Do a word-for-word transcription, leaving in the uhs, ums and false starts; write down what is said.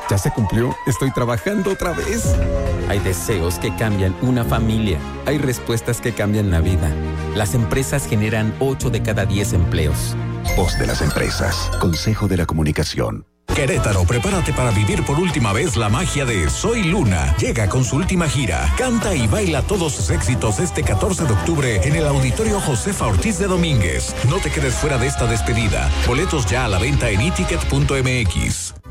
Ya se cumplió. Estoy trabajando otra vez. Hay deseos que cambian una familia. Hay respuestas que cambian la vida. Las empresas generan ocho de cada diez empleos. Voz de las empresas. Consejo de la Comunicación. Querétaro, prepárate para vivir por última vez la magia de Soy Luna. Llega con su última gira. Canta y baila todos sus éxitos este catorce de octubre en el Auditorio Josefa Ortiz de Domínguez. No te quedes fuera de esta despedida. Boletos ya a la venta en iticket punto m x.